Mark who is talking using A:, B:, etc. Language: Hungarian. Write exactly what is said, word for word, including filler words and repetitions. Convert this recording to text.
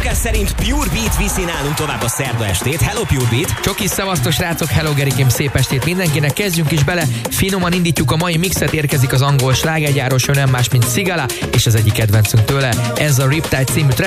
A: szokás szerint Pure Beat viszi nálunk tovább a szerda estét. Hello Pure Beat!
B: Csokis, szevasztos srácok, hello Gerikém, szép estét mindenkinek. Kezdjünk is bele, finoman indítjuk a mai mixet, érkezik az angol slágergyáros, ő nem más, mint Sigala, és az egyik kedvencünk tőle, ez a Riptide című track.